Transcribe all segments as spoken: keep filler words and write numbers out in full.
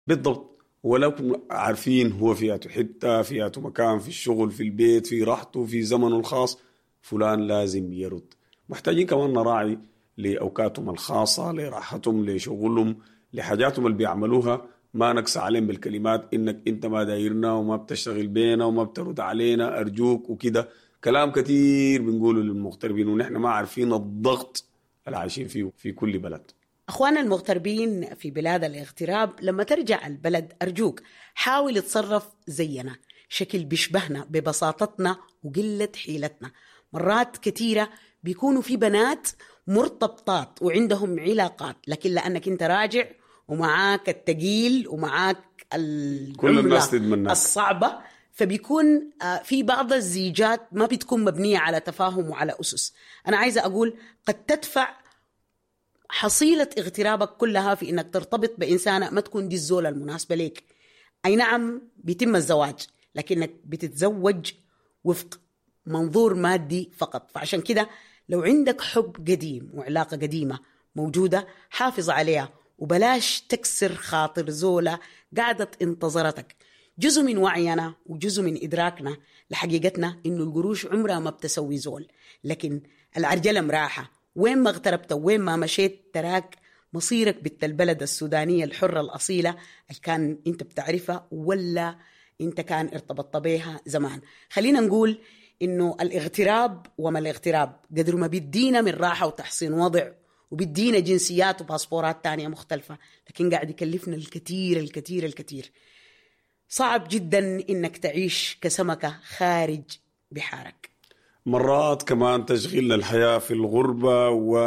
بالضبط. ولكن عارفين هو فياته حتة، فياته مكان، في الشغل، في البيت، في راحته، في زمنه الخاص، فلان لازم يرد. محتاجين كمان نراعي لأوقاتهم الخاصة، لراحتهم، لشغلهم، لحاجاتهم اللي بيعملوها. ما نقص عليهم بالكلمات إنك أنت ما دايرنا وما بتشتغل بينا وما بترد علينا أرجوك وكده. كلام كتير بنقوله للمغتربين ونحن ما عارفين الضغط اللي عايشين فيه في كل بلد. أخوانا المغتربين في بلاد الاغتراب، لما ترجع البلد أرجوك حاول تصرف زينا، شكل بيشبهنا ببساطتنا وقلة حيلتنا. مرات كتيرة بيكونوا في بنات مرتبطات وعندهم علاقات، لكن لأنك انت راجع ومعاك التقيل ومعاك كل الناس تدمنك الصعبة، فبيكون في بعض الزيجات ما بتكون مبنية على تفاهم وعلى أسس. أنا عايزة أقول قد تدفع حصيلة اغترابك كلها في إنك ترتبط بإنسانة ما تكون دي الزولة المناسبة ليك. أي نعم بيتم الزواج، لكنك بتتزوج وفق منظور مادي فقط. فعشان كده لو عندك حب قديم وعلاقة قديمة موجودة حافظ عليها، وبلاش تكسر خاطر زولة قاعدة انتظرتك. جزء من وعينا وجزء من إدراكنا لحقيقتنا إنه القروش عمرها ما بتسوي زول، لكن العرجلة مراحة. وين ما اغتربت وين ما مشيت تراك مصيرك بنت البلد السودانية الحرة الأصيلة اللي كان انت بتعرفها ولا انت كان ارتبطت بيها زمان. خلينا نقول إنه الاغتراب وما الاغتراب قدر ما بيدينا من راحة وتحسين وضع وبيدينا جنسيات وباسبورات تانية مختلفة، لكن قاعد يكلفنا الكثير الكثير الكثير. صعب جدا إنك تعيش كسمكة خارج بحارك. مرات كمان تشغيل الحياة في الغربة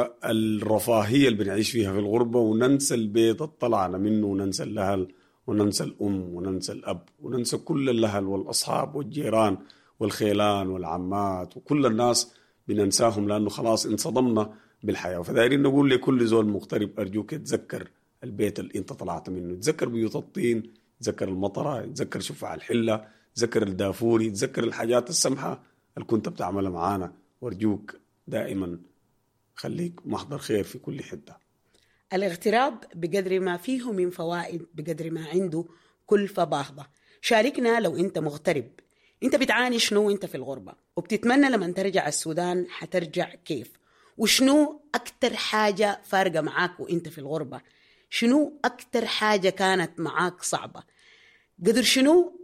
والرفاهية اللي بنعيش فيها في الغربة، وننسى البيت الطلعنا منه، وننسى الأهل وننسى الأم وننسى الأب وننسى كل الأهل والأصحاب والجيران والخيلان والعمات وكل الناس بننساهم، لأنه خلاص انصدمنا بالحياة. فدايرين نقول لكل زول مغترب أرجوك تذكر البيت اللي انت طلعت منه، تذكر بيوت الطين، تذكر المطرة، تذكر شفع الحلة، تذكر الدافوري، تذكر الحاجات السمحة اللي كنت بتعملها معانا. وارجوك دائما خليك محضر خير في كل حتة. الاغتراب بقدر ما فيه من فوائد بقدر ما عنده كلفة باهظة. شاركنا لو انت مغترب، انت بتعاني شنو انت في الغربة، وبتتمنى لما ترجع السودان حترجع كيف، وشنو أكتر حاجة فارقة معاك وانت في الغربة، شنو أكتر حاجة كانت معاك صعبة، قدر شنو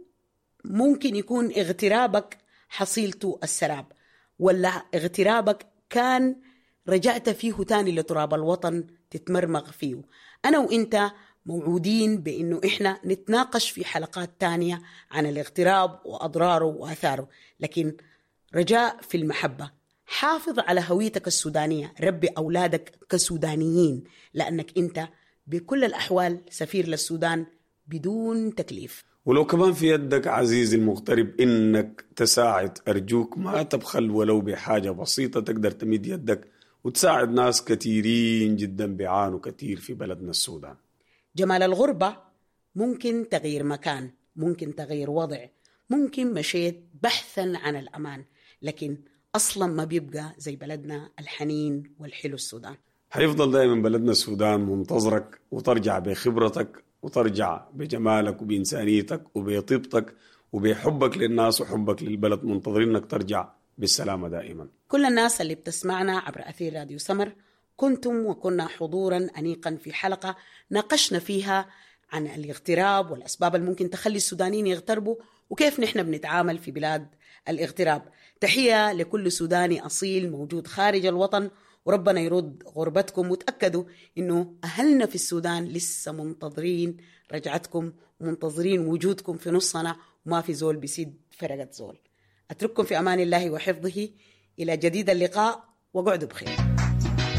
ممكن يكون اغترابك حصيلته السراب، ولا اغترابك كان رجعت فيه تاني لتراب الوطن تتمرمغ فيه. أنا وإنت موعودين بأنه إحنا نتناقش في حلقات تانية عن الاغتراب وأضراره وآثاره، لكن رجاء في المحبة. حافظ على هويتك السودانية، ربي أولادك كسودانيين، لأنك إنت بكل الأحوال سفير للسودان بدون تكليف. ولو كمان في يدك عزيزي المغترب إنك تساعد، أرجوك ما تبخل ولو بحاجة بسيطة تقدر تمد يدك وتساعد ناس كثيرين جدا بيعانوا كثير في بلدنا السودان. جمال الغربة ممكن تغيير مكان، ممكن تغيير وضع، ممكن مشيت بحثا عن الأمان، لكن أصلا ما بيبقى زي بلدنا الحنين والحلو السودان. حيفضل دائما بلدنا السودان منتظرك، وترجع بخبرتك وترجع بجمالك وبإنسانيتك وبطيبتك وبحبك للناس وحبك للبلد. منتظرين انك ترجع بالسلامة دائما. كل الناس اللي بتسمعنا عبر أثير راديو سمر، كنتم وكنا حضورا أنيقا في حلقة ناقشنا فيها عن الاغتراب والأسباب اللي ممكن تخلي السودانيين يغتربوا وكيف نحن بنتعامل في بلاد الاغتراب. تحية لكل سوداني أصيل موجود خارج الوطن، وربنا يرد غربتكم، وتأكدوا إنه أهلنا في السودان لسه منتظرين رجعتكم ومنتظرين وجودكم في نصنا، وما في زول بيسيد فرقة زول. أترككم في أمان الله وحفظه إلى جديد اللقاء، وقعدوا بخير.